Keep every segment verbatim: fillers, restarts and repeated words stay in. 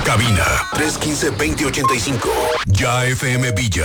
Cabina tres uno cinco, dos cero ocho cinco. Ya F M Villa.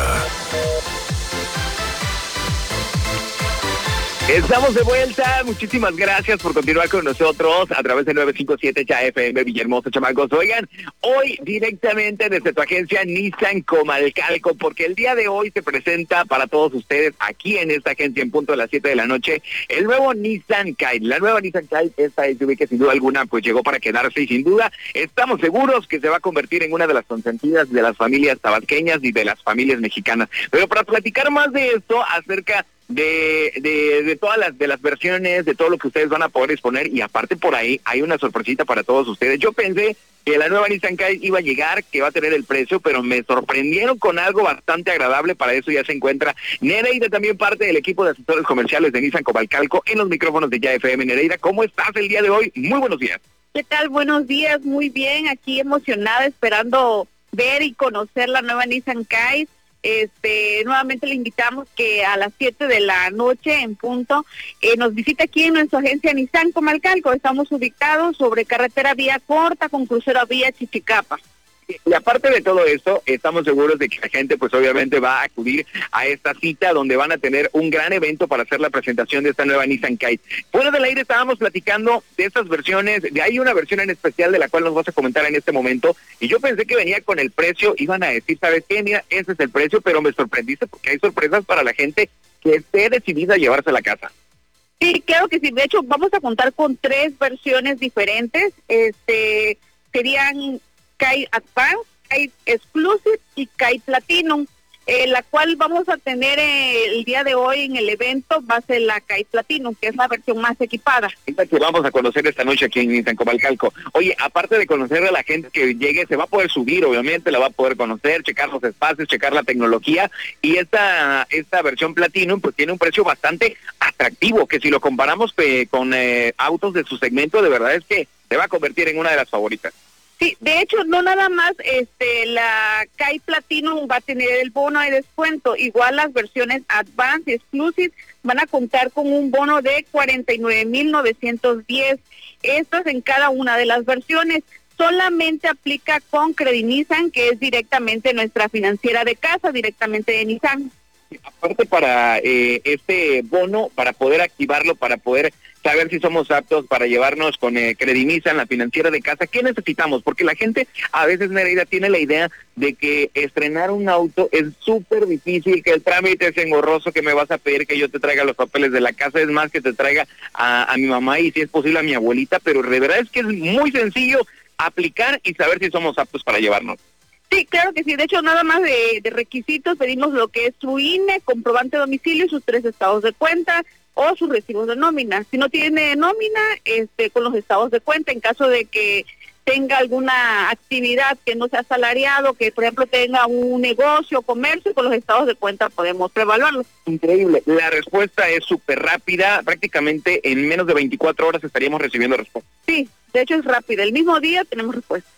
Estamos de vuelta, muchísimas gracias por continuar con nosotros a través de nueve cinco siete Ya F M Villahermosa, chamacos. Oigan, hoy directamente desde tu agencia Nissan Comalcalco, porque el día de hoy se presenta para todos ustedes aquí en esta agencia en punto de las siete de la noche el nuevo Nissan Kite. La nueva Nissan Kite, esta S U V que sin duda alguna pues llegó para quedarse y sin duda estamos seguros que se va a convertir en una de las consentidas de las familias tabasqueñas y de las familias mexicanas. Pero para platicar más de esto acerca De, de, de todas las de las versiones, de todo lo que ustedes van a poder exponer, y aparte por ahí hay una sorpresita para todos ustedes. Yo pensé que la nueva Nissan Kite iba a llegar, que va a tener el precio, pero me sorprendieron con algo bastante agradable. Para eso ya se encuentra Nereida, también parte del equipo de asesores comerciales de Nissan Comalcalco, en los micrófonos de Ya F M. Nereida, ¿cómo estás el día de hoy? Muy buenos días. ¿Qué tal? Buenos días, muy bien, aquí emocionada, esperando ver y conocer la nueva Nissan Kite. Este, nuevamente le invitamos que a las siete de la noche en punto eh, nos visite aquí en nuestra agencia Nissan Comalcalco. Estamos ubicados sobre carretera vía corta con crucero vía Chichicapa. Y aparte de todo esto, estamos seguros de que la gente pues obviamente va a acudir a esta cita donde van a tener un gran evento para hacer la presentación de esta nueva Nissan Kite. Fuera del aire estábamos platicando de estas versiones, de hay una versión en especial de la cual nos vas a comentar en este momento, y yo pensé que venía con el precio, iban a decir, ¿sabes qué? Mira, ese es el precio, pero me sorprendiste porque hay sorpresas para la gente que esté decidida a llevarse a la casa. Sí, claro que sí, de hecho vamos a contar con tres versiones diferentes, este, serían Kite Advance, Kite Exclusive y Kite Platinum, eh, la cual vamos a tener eh, el día de hoy en el evento. Va a ser la Kite Platinum, que es la versión más equipada. Esta que vamos a conocer esta noche aquí en Nissan Comalcalco. Oye, aparte de conocer a la gente que llegue, se va a poder subir, obviamente, la va a poder conocer, checar los espacios, checar la tecnología, y esta esta versión Platinum pues tiene un precio bastante atractivo, que si lo comparamos eh, con eh, autos de su segmento, de verdad es que se va a convertir en una de las favoritas. Sí, de hecho, no nada más este la Kite Platinum va a tener el bono de descuento, igual las versiones Advance y Exclusive van a contar con un bono de cuarenta y nueve mil novecientos diez, estas en cada una de las versiones. Solamente aplica con Credit Nissan, que es directamente nuestra financiera de casa, directamente de Nissan. Aparte para eh, este bono, para poder activarlo, para poder saber si somos aptos para llevarnos con eh, Credit Nissan, la financiera de casa, ¿qué necesitamos? Porque la gente a veces, Nereida, tiene la idea de que estrenar un auto es súper difícil, que el trámite es engorroso, que me vas a pedir que yo te traiga los papeles de la casa, es más que te traiga a, a mi mamá y si es posible a mi abuelita, pero de verdad es que es muy sencillo aplicar y saber si somos aptos para llevarnos. Sí, claro que sí. De hecho, nada más de, de requisitos pedimos lo que es su I N E, comprobante de domicilio, sus tres estados de cuenta o sus recibos de nómina. Si no tiene nómina, este, con los estados de cuenta, en caso de que tenga alguna actividad que no sea asalariado, que por ejemplo tenga un negocio, comercio, con los estados de cuenta podemos revaluarlo. Increíble. La respuesta es súper rápida. Prácticamente en menos de veinticuatro horas estaríamos recibiendo respuesta. Sí, de hecho es rápida. El mismo día tenemos respuesta.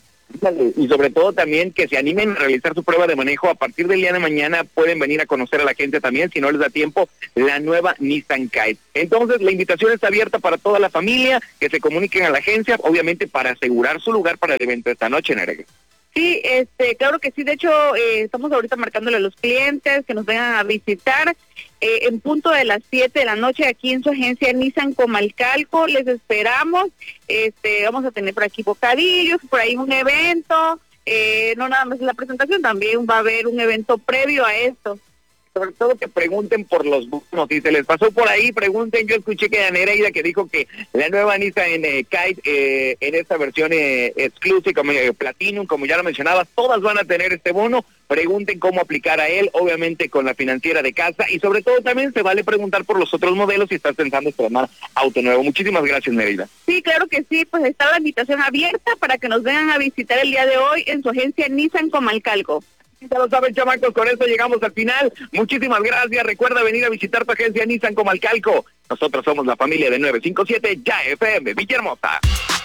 Y sobre todo también que se animen a realizar su prueba de manejo. A partir del día de mañana pueden venir a conocer a la gente también, si no les da tiempo, la nueva Nissan Kite. Entonces la invitación está abierta para toda la familia, que se comuniquen a la agencia, obviamente para asegurar su lugar para el evento esta noche, Nereida. Sí, este, claro que sí. De hecho, eh, estamos ahorita marcándole a los clientes que nos vengan a visitar eh, en punto de las siete de la noche aquí en su agencia Nissan Comalcalco. Les esperamos. Este, vamos a tener por aquí bocadillos, por ahí un evento. Eh, no nada más la presentación, también va a haber un evento previo a esto. Sobre todo que pregunten por los bonos, si se les pasó por ahí, pregunten. Yo escuché que Nereida que dijo que la nueva Nissan eh, Kite eh, en esta versión eh, exclusive, como eh, Platinum, como ya lo mencionabas, todas van a tener este bono. Pregunten cómo aplicar a él, obviamente con la financiera de casa, y sobre todo también se vale preguntar por los otros modelos si estás pensando estrenar auto nuevo. Muchísimas gracias, Nereida. Sí, claro que sí, pues está la invitación abierta para que nos vengan a visitar el día de hoy en su agencia Nissan Comalcalco. Ya lo saben, chamacos, con esto llegamos al final. Muchísimas gracias. Recuerda venir a visitar tu agencia Nissan Comalcalco. Nosotros somos la familia de nueve cinco siete Ya F M Villahermosa.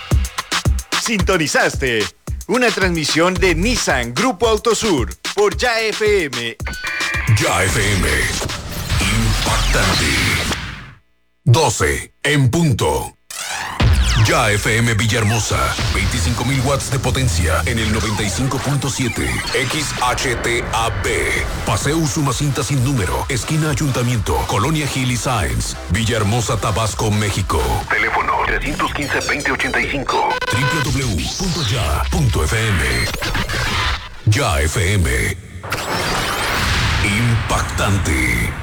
Sintonizaste una transmisión de Nissan Grupo Autosur por Ya F M. Ya F M. Impactante. doce en punto. Ya F M Villahermosa, veinticinco mil watts de potencia en el noventa y cinco punto siete. X H T A B. Paseo Usumacinta sin número, esquina Ayuntamiento, Colonia Gil y Sáenz, Villahermosa, Tabasco, México. Teléfono tres uno cinco, veinte ochenta y cinco. doble u doble u doble u punto ya punto f m. Ya F M. Impactante.